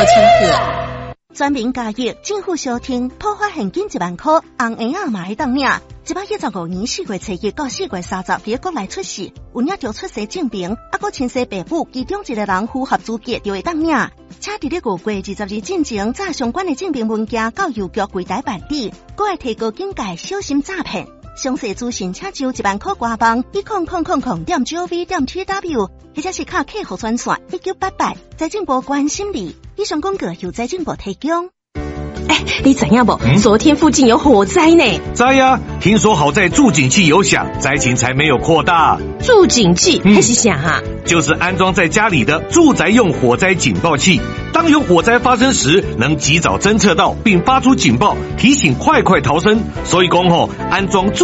请客。 全民教育，政府小厅普发现金1万块，红圆仔嘛会当领。115年4月7日到4月30日，国内出世，有领着出生证明，还佫亲生父母其中一个人符合资格就会当领。请伫咧5月20日进前，查相关的证明文件到邮局柜台办理，佫会提高警戒，小心诈骗。详细资讯请就1万块官网10000.gov.tw， 或者是卡客户专线1988，财政部关心你。以上广告由财政部提供。 你知影不？昨天附近有火灾呢。 知呀，听说好在住警器有响，灾情才没有扩大。 住警器还是啥啊？ 就是安装在家里的住宅用火灾警报器，当有火灾发生时，能及早侦测到并发出警报，提醒快逃生。所以讲安装